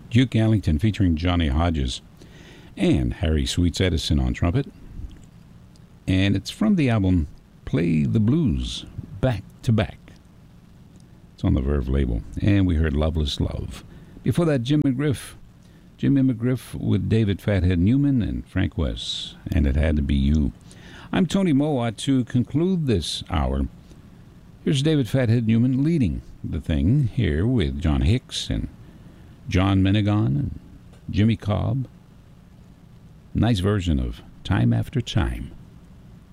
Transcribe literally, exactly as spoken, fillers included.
Duke Ellington featuring Johnny Hodges, and Harry Sweets Edison on trumpet. And it's from the album Play the Blues, Back to Back. It's on the Verve label. And we heard Loveless Love. Before that, Jim McGriff. Jimmy McGriff with David Fathead Newman and Frank West. And It Had to Be You. I'm Tony Mowat. To conclude this hour, here's David Fathead Newman leading the thing here with John Hicks and John Menegon and Jimmy Cobb. Nice version of Time After Time.